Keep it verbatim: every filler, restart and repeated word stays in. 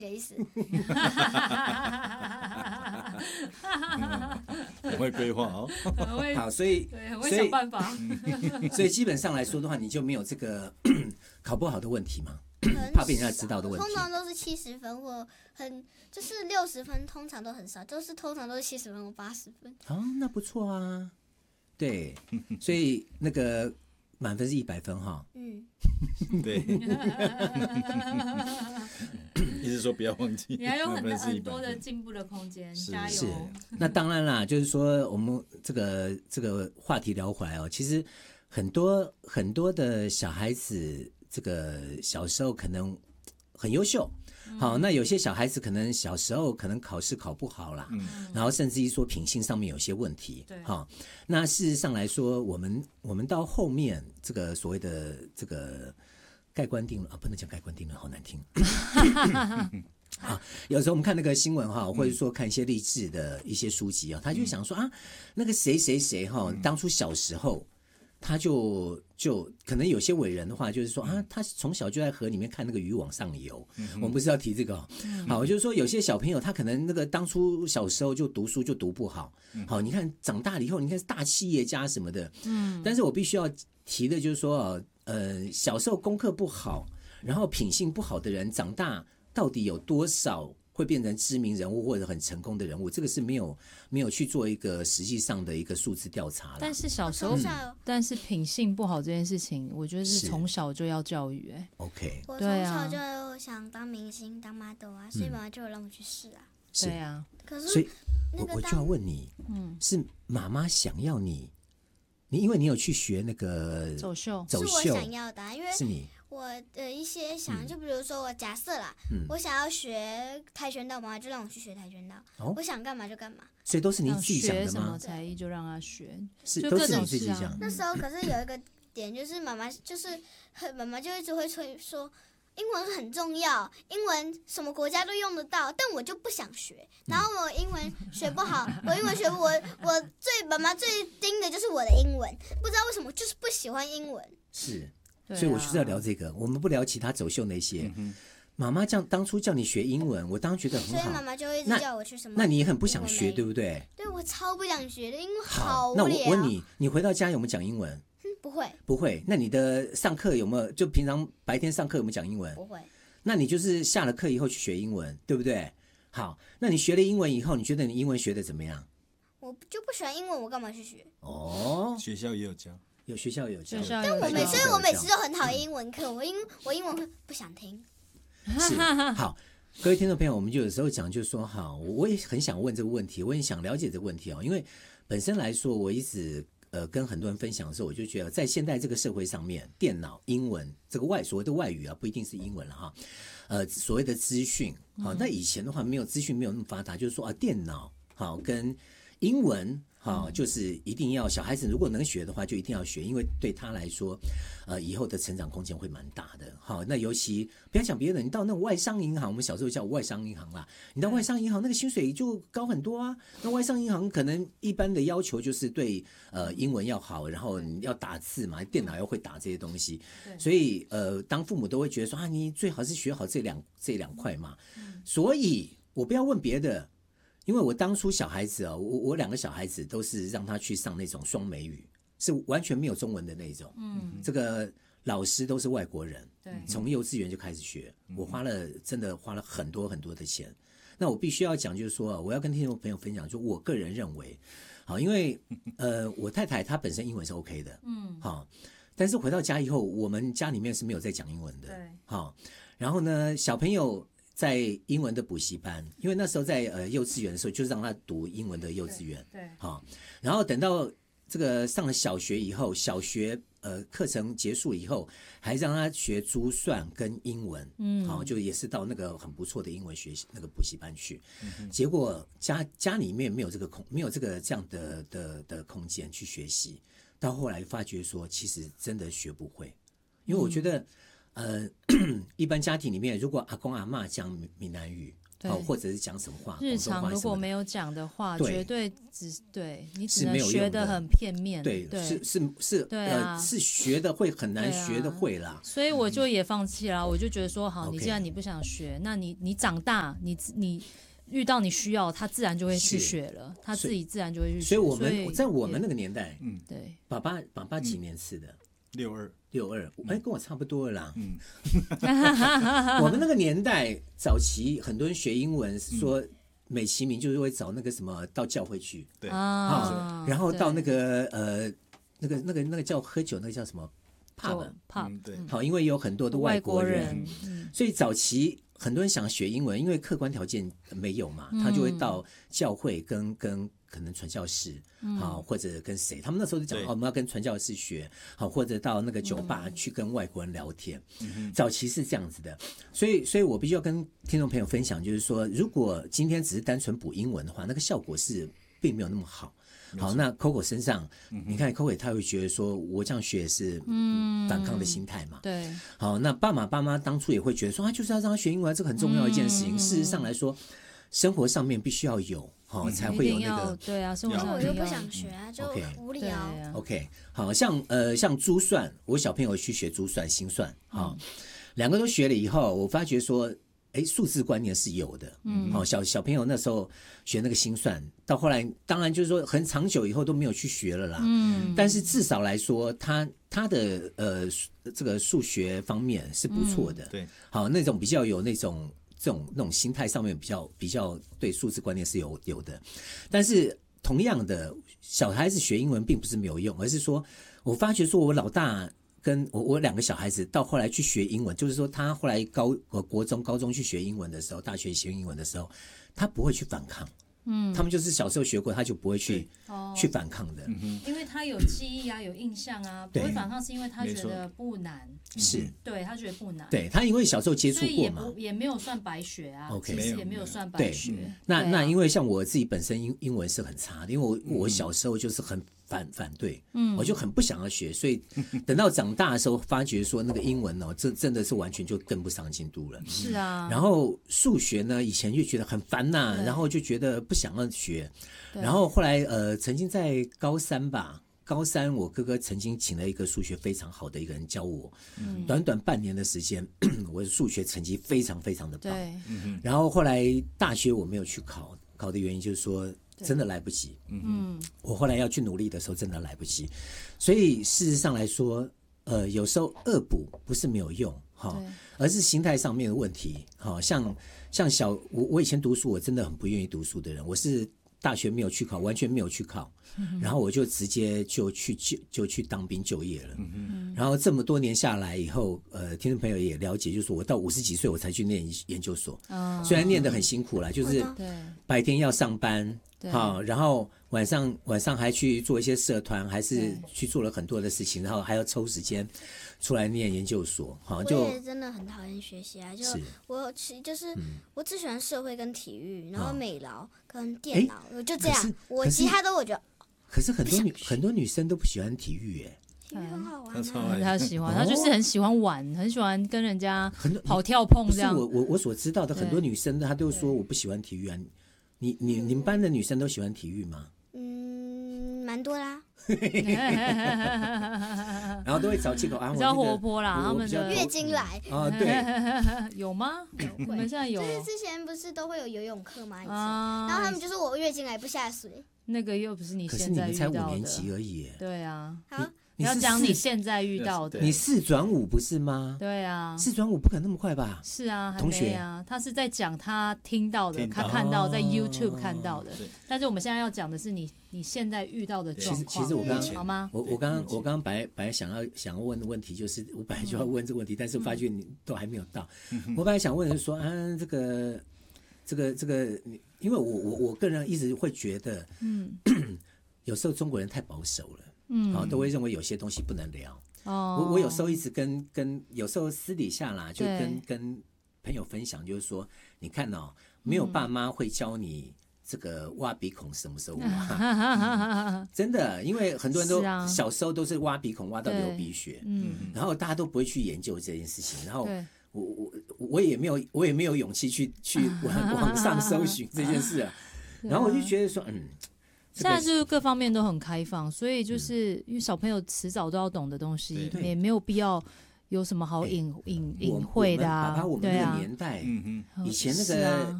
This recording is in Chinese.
的意思。 很会规划哦。 很会好，所以对，很会想办法。 所以基本上来说的话，你就没有这个考不好的问题嘛？ 很怕被人家知道的问题。 通常都是七十分或很就是六十分，通常都很少，就是通常都是七十分或八十分。 哦，那不错啊。对，所以那个满分是一百分哈。 嗯， 对，意思说不要忘记， 你还有很满分是很一百分。 多的进步的空间， 是加是油！， 那当然啦，就是说我们这个这个话题聊回来哦，其实很多很多的小孩子，这个小时候可能很优秀。好，那有些小孩子可能小时候可能考试考不好啦， 嗯然后甚至于说品性上面有些问题。 对好，那事实上来说，我们我们到后面这个所谓的这个盖棺定论啊，不能讲盖棺定论，好难听。啊，有时候我们看那个新闻哈，或者说看一些励志的一些书籍啊，他就想说啊，那个谁谁谁哈，当初小时候。他就就可能有些伟人的话，就是说啊，他从小就在河里面看那个鱼往上游。我们不是要提这个、哦，好，就是说有些小朋友他可能那个当初小时候就读书就读不好，好，你看长大了以后，你看是大企业家什么的，嗯，但是我必须要提的就是说，呃，小时候功课不好，然后品性不好的人，长大到底有多少？会变成知名人物或者很成功的人物，这个是没有没有去做一个实际上的一个数字调查啦。 但是小时候我从小， 但是品性不好这件事情，我觉得是是从小就要教育、欸。 OK， 我对啊从小就想当明星、当 model 啊，所以妈妈就有让我去试啊。 是对啊， 可所以是那个我我就要当问你，嗯，是妈妈想要你，你因为你有去学那个走秀走是我秀， 想要的啊，因为是你我的一些想，就比如说我假设啦， 嗯我想要学跆拳道，妈妈就让我去学跆拳道， 哦我想干嘛就干嘛。 所以都是你想自己想的学什么吗？ 才艺就让他学， 是就各种都是你自己事啊想。 那时候可是有一个点，就是妈妈就是妈妈就一直会催说。英文很重要，英文什么国家都用得到，但我就不想学。然后我英文学不好，我英文学我我最妈妈最盯的就是我的英文，不知道为什么就是不喜欢英文。 是， 对啊所以我就是要聊这个，我们不聊其他走秀那些。妈妈这样当初叫你学英文，我当然觉得所以妈很好。 妈就会一直那叫我去什么。 那你也很不想学，对不不对？ 对？我超不想学的，英文好，那我无聊。 问你，你回到家有没有讲英文？ 嗯，不会， 不会。那你的上课有没有？就平常白天上课有没有讲英文？ 不会。 那你就是下了课以后去学英文，对不对？好，那你学了英文以后，你觉得你英文学的怎么样？ 我就不喜欢英文，我干嘛去学？ 哦， 学校也有教， 有学校有教， 学校有但我每教所以我每次都很讨厌英文课，我英我英文会不想听。 是好。各位听众朋友，我们就有时候讲，就是说，哈，我也很想问这个问题，我也想了解这个问题哦，因为本身来说，我一直呃跟很多人分享的时候，我就觉得在现在这个社会上面，电脑、英文这个外所谓的外语啊，不一定是英文了哈，呃，所谓的资讯，好，那以前的话没有资讯没有那么发达，就是说啊，电脑好跟英文。好，就是一定要小孩子如果能学的话，就一定要学，因为对他来说，呃，以后的成长空间会蛮大的。好，那尤其不要讲别的，你到那种外商银行，我们小时候叫外商银行啦，你到外商银行那个薪水就高很多啊。那外商银行可能一般的要求就是对呃英文要好，然后你要打字嘛，电脑要会打这些东西，所以呃，当父母都会觉得说啊，你最好是学好这两这两块嘛。所以我不要问别的。因为我当初小孩子啊，我我两个小孩子都是让他去上那种双美语，是完全没有中文的那种。嗯，这个老师都是外国人， 对， 从幼稚园就开始学。我花了真的花了很多很多的钱。那我必须要讲，就是说，我要跟听众朋友分享，就我个人认为，好，因为呃，我太太她本身英文是 OK 的，嗯，好，但是回到家以后，我们家里面是没有在讲英文的， 对， 好，然后呢，小朋友。在英文的补习班，因为那时候在呃幼稚园的时候，就让他读英文的幼稚园， 对， 好，然后等到这个上了小学以后，小学呃课程结束以后，还让他学珠算跟英文，嗯，好，就也是到那个很不错的英文学习那个补习班去，嗯、结果家家里面没有这个空，没有这个这样的的的空间去学习，到后来发觉说，其实真的学不会，因为我觉得。 呃，一般家庭里面，如果阿公阿嬷讲闽南语，哦，或者是讲什么话， 日常如果没有讲的话，绝对只对你只能学得很片面， 对，是是是， 对啊， 是学的会很难学的会啦。 所以我就也放弃了，我就觉得说，好，你既然你不想学，那你你长大，你你。遇到你需要，他自然就会去学了，他自己自然就会去学。 所以我们在我们那个年代， 嗯， 对， 爸爸爸爸几年次的？ 六二六二，哎，跟我差不多了啦。 嗯， 我们那个年代早期很多人学英文，说美其名就是会找那个什么到教会去， 对啊， 然后到那个呃那个那个那个叫喝酒那个叫什么 pub pub， 对， 好，因为有很多的外国人， 嗯、 所以早期。很多人想学英文，因为客观条件没有嘛，他就会到教会跟跟可能传教士，好、嗯、或者跟谁，他们那时候就讲哦，我们要跟传教士学，好或者到那个酒吧去跟外国人聊天，嗯、早期是这样子的，所以所以我必须要跟听众朋友分享，就是说，如果今天只是单纯补英文的话，那个效果是并没有那么好。好，那 Coco 身上，嗯、你看 Coco 他会觉得说，我这样学是反抗的心态嘛、嗯？ 对。 好，那爸妈爸妈当初也会觉得说，啊，就是要让他学英文，这个很重要的一件事情。嗯、事实上来说，生活上面必须要有，好、嗯、才会有那个。 对啊，生活上我又不想学啊，就无聊。 Okay. OK， 好像呃像珠算，我小朋友去学珠算、心算，好、嗯，两个都学了以后，我发觉说。哎，数字观念是有的，嗯，好、哦，小小朋友那时候学那个心算，到后来当然就是说很长久以后都没有去学了啦，嗯，但是至少来说，他他的呃这个数学方面是不错的， 嗯、对， 好那种比较有那种这种那种心态上面比较比较对数字观念是有有的，但是同样的，小孩子学英文并不是没有用，而是说我发觉说我老大。跟我我两个小孩子到后来去学英文，就是说他后来高国中、高中去学英文的时候，大学学英文的时候，他不会去反抗。嗯，他们就是小时候学过，他就不会去、哦、去反抗的、 嗯，因为他有记忆啊，有印象啊，不会反抗是因为他觉得不难， 是， 对他觉得不难， 对他因为小时候接触过嘛， 所以也也没有算白学啊 ，OK， 其实也没有算白学。 那、啊、那因为像我自己本身英英文是很差的，因为我我小时候就是很反反对，嗯，我就很不想要学，所以等到长大的时候，发觉说那个英文哦，这真的是完全就跟不上进度了， 是啊。 然后数学呢，以前就觉得很烦呐、啊，然后就觉得不想要学。然后后来呃，曾经在高三吧，高三我哥哥曾经请了一个数学非常好的一个人教我，嗯、短短半年的时间，我的数学成绩非常非常的棒。对，然后后来大学我没有去考，考的原因就是说真的来不及。嗯，我后来要去努力的时候，真的来不及。所以事实上来说，呃，有时候恶补不是没有用，哈，而是心态上面的问题。好像像小我我以前读书，我真的很不愿意读书的人，我是。大学没有去考，完全没有去考，嗯、然后我就直接就去就就去当兵就业了。嗯、然后这么多年下来以后，呃，听众朋友也了解，就是我到五十几岁我才去念研究所，哦、虽然念得很辛苦啦，就是白天要上班，好，然后晚上晚上还去做一些社团，还是去做了很多的事情，然后还要抽时间出来念研究所，好，就我也真的很讨厌学习啊，就我其实就是、嗯、我只喜欢社会跟体育，然后美劳跟电脑，我就这样，我其他都我觉得。 可是很多女很多女生都不喜欢体育耶。 体育很好玩、 啊，他喜欢，他就是很喜欢玩，很喜欢跟人家跑跳碰这样。 我我我所知道的很多女生，她都说我不喜欢体育啊。你你你们班的女生都喜欢体育吗？ 嗯，蛮多啦。 然后都会找借口啊， 比较活泼啦，他们的月经来啊，对， 有吗？你们现在有？ 就是之前不是都会有游泳课吗？啊，然后他们就说我月经来不下水， 那个又不是你现在遇到的，可是你们才五年级而已。 对啊， 好， 你要讲你现在遇到的， 你四转五不是吗？ 对啊， 四转五不可能那么快吧？ 是啊， 同学啊，他是在讲他听到的，他看到在 YouTube 看到的，但是我们现在要讲的是你。你现在遇到的状况， 其实其实我刚刚好吗？ 我我刚刚我刚刚本来本来想要想要问的问题就是，我本来就要问这个问题，嗯、但是我发觉你都还没有到。嗯、我本来想问的是说，啊，这个这个这个，因为我我我个人一直会觉得，嗯，有时候中国人太保守了，嗯，好，都会认为有些东西不能聊。哦，我我有时候一直跟跟有时候私底下啦，就跟跟朋友分享，就是说，你看哦，没有爸妈会教你。 这个挖鼻孔什么时候挖？真的，因为很多人都、 啊、 小时候都是挖鼻孔挖到流鼻血， 嗯， 然后大家都不会去研究这件事情，然后我我我也没有我也没有勇气去去网网上搜寻这件事啊，然后我就觉得说，嗯。 现在就是各方面都很开放，所以就是因为小朋友迟早都要懂的东西，也没有必要有什么好隐隐隐晦的啊。 爸爸我们那个年代，以前那个